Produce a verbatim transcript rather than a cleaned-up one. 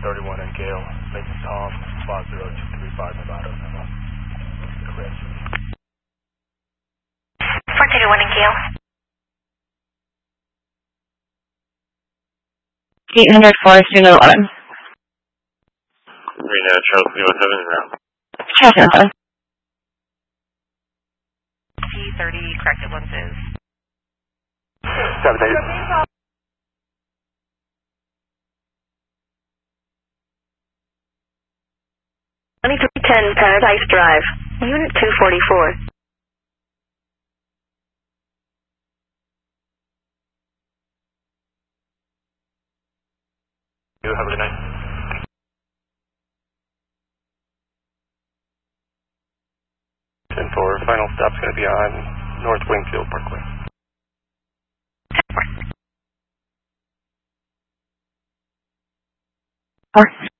thirty-one and Gale, Making Tom, five zero two three five Nevada. Correct. four thirty-one and Gale. eight hundred four, student eleven. Green, uh, Charles three one seven, round. Charles three one seven. T thirty, corrected lenses. seven eight. twenty-three ten Paradise Drive, Unit two forty-four. You have a good night. ten four, final stop's going to be on North Wingfield Parkway. Four.